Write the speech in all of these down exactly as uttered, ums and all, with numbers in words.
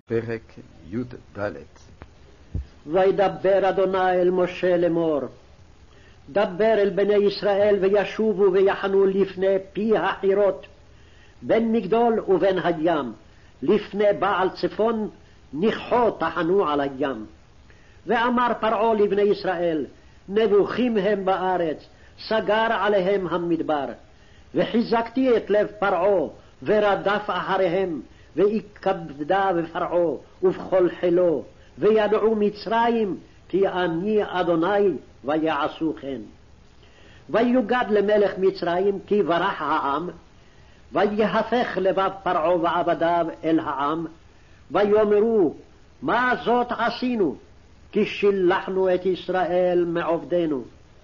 פרק י"ד. וידבר אדוני אל משה לאמור, דבר אל בני ישראל וישובו ויחנו לפני פי החירות, בין מגדול ובין הים, לפני בעל צפון נכחו תחנו על הים. ואמר פרעה לבני ישראל, נבוכים הם בארץ, סגר עליהם המדבר. וחיזקתי את לב פרעה ורדף אחריהם, והתכבדה בפרעה ובכל חילו, וידעו מצרים כי אני אדוני, ויעשו כן. ויוגד למלך מצרים כי ברח העם, ויהפך לבב פרעה ועבדיו אל העם, ויאמרו, מה זאת עשינו? כי שילחנו את ישראל מעובדנו.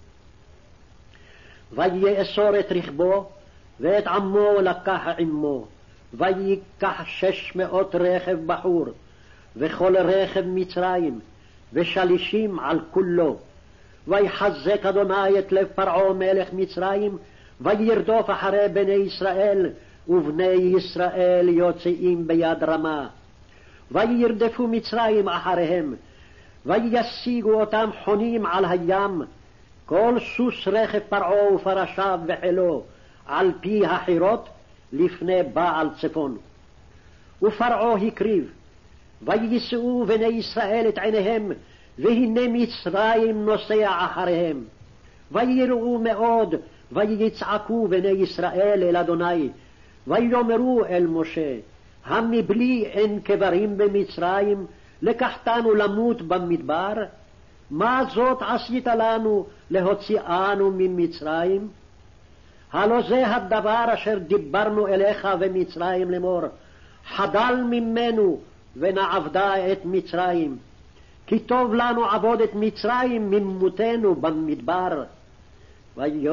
ויאסור את רכבו, ואת עמו לקח עמו, ויקח שש מאות רכב בחור, וכל רכב מצרים, ושלישים על כולו. ויחזק אדוני את לב פרעה מלך מצרים, וירדוף אחרי בני ישראל, ובני ישראל יוצאים ביד רמה. וירדפו מצרים אחריהם, וישיגו אותם חונים על הים, כל סוס רכב פרעה ופרשיו וחילו, על פי החירות לפני בעל צפון. ופרעה הקריב, ויישאו בני ישראל את עיניהם, והנה מצרים נוסע אחריהם. ויראו מאוד, ויצעקו בני ישראל אל אדוני, ויאמרו אל משה, המבלי אין קברים במצרים, לקחתנו למות במדבר? מה זאת עשית לנו להוציאנו ממצרים? הלא זה הדבר אשר דיברנו אליך במצרים לאמור, חדל ממנו ונעבדה את מצרים, כי טוב לנו עבוד את מצרים ממותנו במדבר.